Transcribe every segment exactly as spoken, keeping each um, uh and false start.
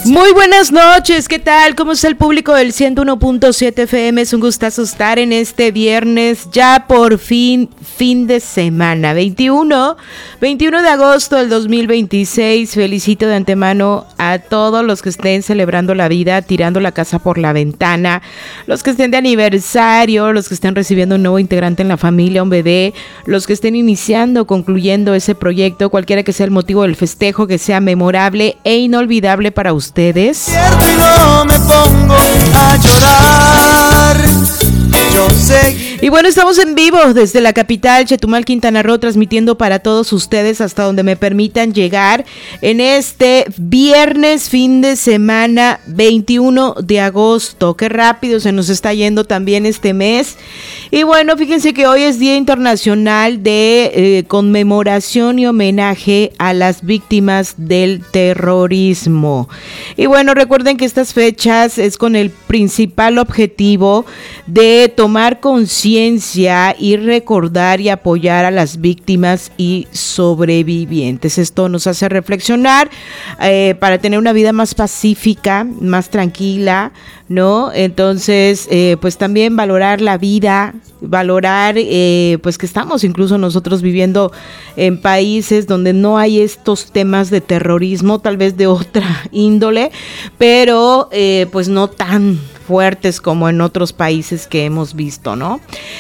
Muy buenas noches, ¿qué tal? ¿Cómo está el público del ciento uno punto siete F M? Es un gustazo estar en este viernes, ya por fin, fin de semana, veintiuno de agosto del dos mil veintiséis. Felicito de antemano a todos los que estén celebrando la vida, tirando la casa por la ventana, los que estén de aniversario, los que estén recibiendo un nuevo integrante en la familia, un bebé, los que estén iniciando, concluyendo ese proyecto, cualquiera que sea el motivo del festejo, que sea memorable e inolvidable para ustedes. Y no me pongo a llorar. Yo seguí. Y bueno, estamos en vivo desde la capital, Chetumal, Quintana Roo, transmitiendo para todos ustedes hasta donde me permitan llegar en este viernes, fin de semana, veintiuno de agosto. Qué rápido se nos está yendo también este mes. Y bueno, fíjense que hoy es Día Internacional de eh, conmemoración y homenaje a las víctimas del terrorismo. Y bueno, recuerden que estas fechas es con el principal objetivo de tomar conciencia y recordar y apoyar a las víctimas y sobrevivientes. Esto nos hace reflexionar eh, para tener una vida más pacífica, más tranquila, ¿no? Entonces, eh, pues también valorar la vida, valorar eh, pues que estamos incluso nosotros viviendo en países donde no hay estos temas de terrorismo, tal vez de otra índole, pero eh, pues no tan fuertes como en otros países que hemos visto, ¿no?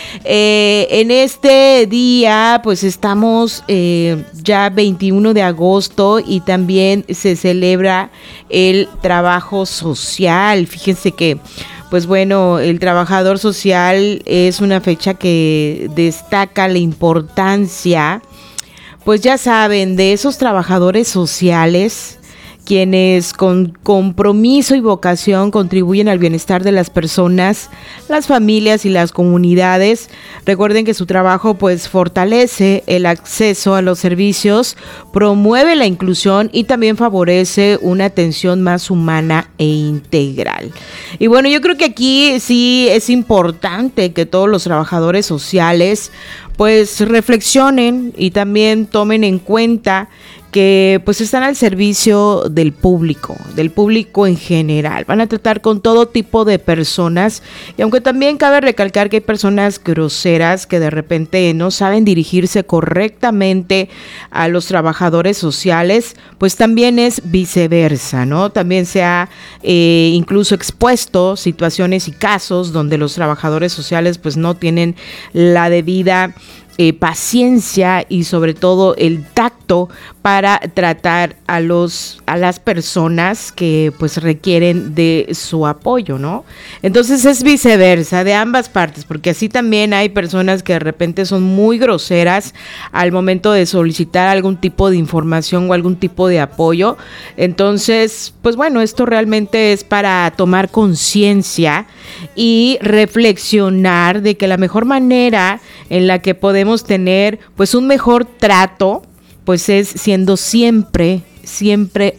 Eh, en este día, pues estamos eh, ya veintiuno de agosto y también se celebra el trabajo social. Fíjense que, pues bueno, el trabajador social es una fecha que destaca la importancia, pues ya saben, de esos trabajadores sociales, quienes con compromiso y vocación contribuyen al bienestar de las personas, las familias y las comunidades. Recuerden que su trabajo pues fortalece el acceso a los servicios, promueve la inclusión y también favorece una atención más humana e integral. Y bueno, yo creo que aquí sí es importante que todos los trabajadores sociales pues reflexionen y también tomen en cuenta que pues están al servicio del público, del público en general. Van a tratar con todo tipo de personas y aunque también cabe recalcar que hay personas groseras que de repente no saben dirigirse correctamente a los trabajadores sociales, pues también es viceversa, ¿no? También se ha eh, incluso expuesto situaciones y casos donde los trabajadores sociales pues no tienen la debida Eh, paciencia y sobre todo el tacto para tratar a los a las personas que pues requieren de su apoyo, ¿no? Entonces es viceversa de ambas partes, porque así también hay personas que de repente son muy groseras al momento de solicitar algún tipo de información o algún tipo de apoyo. Entonces, pues bueno, esto realmente es para tomar conciencia y reflexionar de que la mejor manera en la que podemos tener pues un mejor trato pues es siendo siempre siempre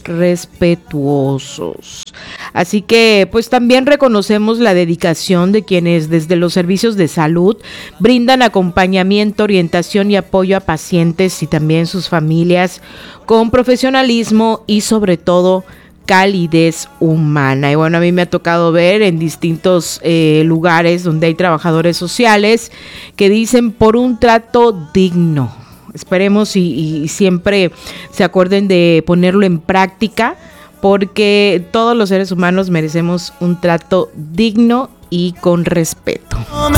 respetuosos. Así que pues también reconocemos la dedicación de quienes desde los servicios de salud brindan acompañamiento, orientación y apoyo a pacientes y también sus familias con profesionalismo y sobre todo calidez humana. Y bueno, a mí me ha tocado ver en distintos eh, lugares donde hay trabajadores sociales que dicen por un trato digno. Esperemos y, y siempre se acuerden de ponerlo en práctica, porque todos los seres humanos merecemos un trato digno y con respeto.